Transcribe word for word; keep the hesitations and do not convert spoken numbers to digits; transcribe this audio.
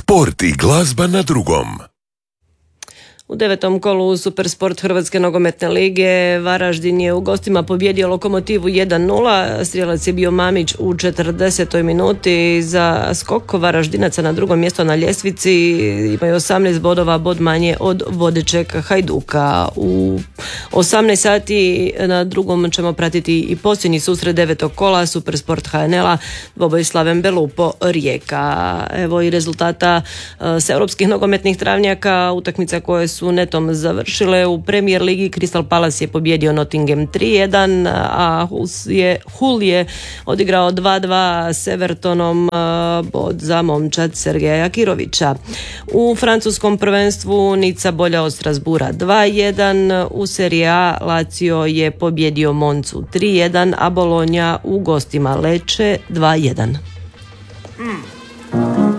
Sport i glazba na drugom. U devetom kolu Supersport Hrvatske nogometne lige Varaždin je u gostima pobijedio Lokomotivu jedan nula. Strijelac je bio Mamić u četrdesetoj minuti. Za skok Varaždinaca na drugom mjesto na ljestvici imaju osamnaest bodova, bod manje od vodećeg Hajduka. U osamnaest sati na drugom ćemo pratiti i posljednji susret devetog kola Supersport H N L-a, dvoboj Slaven Belupo Rijeka. Evo i rezultata s europskih nogometnih travnjaka, utakmica koje su su netom završile. U Premier ligi Crystal Palace je pobjedio Nottingham tri jedan, a Hull je, Hull je odigrao dva dva s Evertonom, bod za momčad Sergeja Jakirovića. U francuskom prvenstvu Nica bolja od Strasbourga dva jedan, u Serie A Lazio je pobjedio Moncu tri jedan, a Bologna u gostima Lecce dva jedan. Mm.